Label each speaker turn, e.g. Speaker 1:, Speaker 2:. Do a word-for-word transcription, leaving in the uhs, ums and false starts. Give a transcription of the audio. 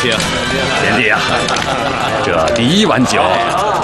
Speaker 1: 请。
Speaker 2: 贤弟啊，这第一碗酒